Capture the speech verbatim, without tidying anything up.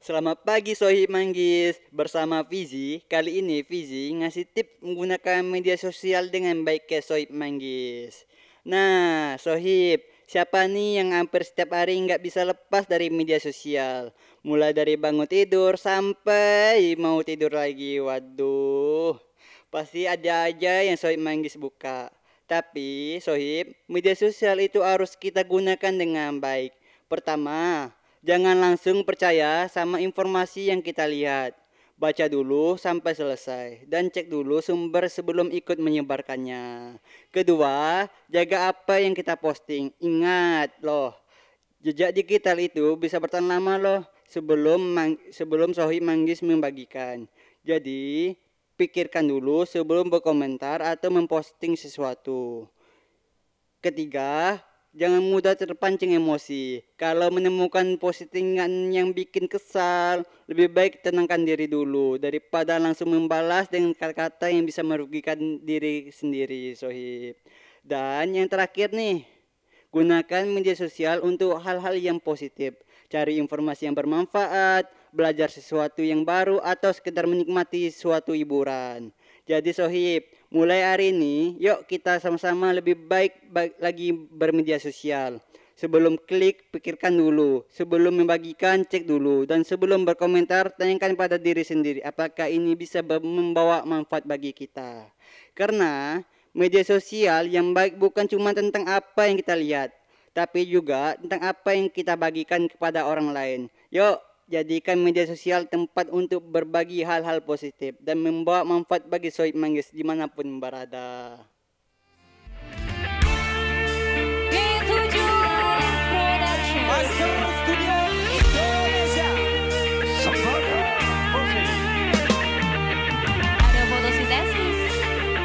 Selamat pagi Sohib Manggis, bersama Fizi. Kali ini Fizi ngasih tip menggunakan media sosial dengan baik ke Sohib Manggis. Nah, Sohib, siapa nih yang hampir setiap hari nggak bisa lepas dari media sosial? Mulai dari bangun tidur sampai mau tidur lagi. Waduh, pasti ada aja yang Sohib Manggis buka. Tapi, Sohib, media sosial itu harus kita gunakan dengan baik. Pertama, jangan langsung percaya sama informasi yang kita lihat. Baca dulu sampai selesai dan cek dulu sumber sebelum ikut menyebarkannya. Kedua, jaga apa yang kita posting. Ingat loh, jejak digital itu bisa bertahan lama loh sebelum mang- sebelum Sohib Manggis membagikan. Jadi, pikirkan dulu sebelum berkomentar atau memposting sesuatu. Ketiga, jangan mudah terpancing emosi. Kalau menemukan postingan yang bikin kesal, lebih baik tenangkan diri dulu daripada langsung membalas dengan kata-kata yang bisa merugikan diri sendiri, Sohib. Dan yang terakhir nih, gunakan media sosial untuk hal-hal yang positif. Cari informasi yang bermanfaat, belajar sesuatu yang baru, atau sekedar menikmati suatu hiburan. Jadi Sohib, mulai hari ini, yuk kita sama-sama lebih baik ba- lagi bermedia sosial. Sebelum klik, pikirkan dulu. Sebelum membagikan, cek dulu. Dan sebelum berkomentar, tanyakan pada diri sendiri, apakah ini bisa membawa manfaat bagi kita. Karena media sosial yang baik bukan cuma tentang apa yang kita lihat, tapi juga tentang apa yang kita bagikan kepada orang lain. Yuk, jadikan media sosial tempat untuk berbagi hal-hal positif dan membawa manfaat bagi Sohib Manggis dimanapun berada.